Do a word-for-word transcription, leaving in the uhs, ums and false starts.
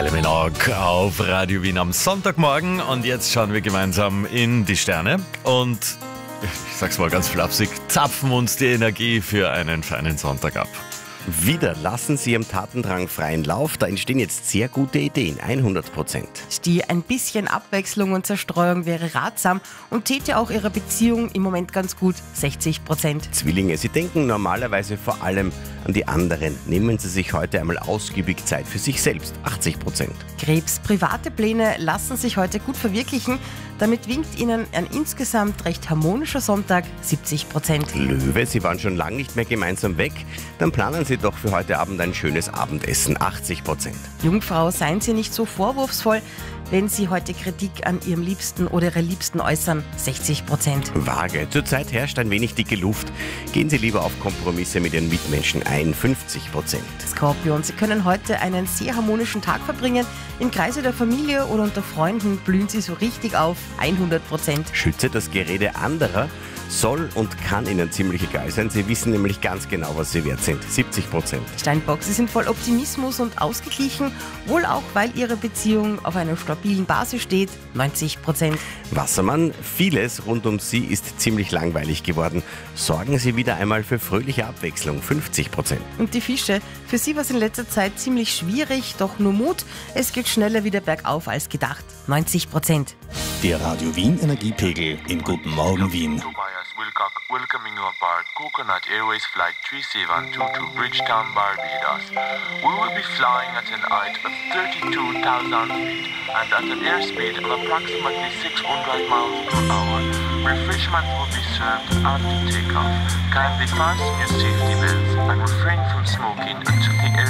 Kylie Minogue auf Radio Wien am Sonntagmorgen und jetzt schauen wir gemeinsam in die Sterne und ich sag's mal ganz flapsig, zapfen uns die Energie für einen feinen Sonntag ab. Wieder lassen Sie Ihrem Tatendrang freien Lauf, da entstehen jetzt sehr gute Ideen, hundert Prozent. Stier, ein bisschen Abwechslung und Zerstreuung wäre ratsam und täte auch Ihrer Beziehung im Moment ganz gut, sechzig Prozent. Zwillinge, Sie denken normalerweise vor allem an die anderen. Nehmen Sie sich heute einmal ausgiebig Zeit für sich selbst, achtzig Prozent. Krebs, private Pläne lassen sich heute gut verwirklichen. Damit winkt Ihnen ein insgesamt recht harmonischer Sonntag, siebzig Prozent. Löwe, Sie waren schon lange nicht mehr gemeinsam weg, dann planen Sie doch für heute Abend ein schönes Abendessen, achtzig Prozent. Jungfrau, seien Sie nicht so vorwurfsvoll, wenn Sie heute Kritik an Ihrem Liebsten oder Ihrer Liebsten äußern, sechzig Prozent. Waage, zurzeit herrscht ein wenig dicke Luft. Gehen Sie lieber auf Kompromisse mit Ihren Mitmenschen ein, fünfzig Prozent. Skorpion, Sie können heute einen sehr harmonischen Tag verbringen. Im Kreise der Familie oder unter Freunden blühen Sie so richtig auf, hundert Prozent. Schütze, das Gerede anderer soll und kann Ihnen ziemlich egal sein. Sie wissen nämlich ganz genau, was Sie wert sind, siebzig Prozent. Steinbock, Sie sind voll Optimismus und ausgeglichen, wohl auch, weil Ihre Beziehung auf einer stabilen Basis steht, neunzig Prozent. Wassermann, vieles rund um Sie ist ziemlich langweilig geworden. Sorgen Sie wieder einmal für fröhliche Abwechslung, fünfzig Prozent. Und die Fische, für Sie war es in letzter Zeit ziemlich schwierig, doch nur Mut, es geht schneller wieder bergauf als gedacht, neunzig Prozent. Der Radio Wien Energiepegel in Guten Morgen Wien. Wilcock welcoming you aboard Coconut Airways Flight three seven two to Bridgetown, Barbados. We will be flying at an height of thirty-two thousand feet and at an airspeed of approximately six hundred miles per hour. Refreshment will be served after takeoff. Kindly fasten your safety belts and refrain from smoking until the air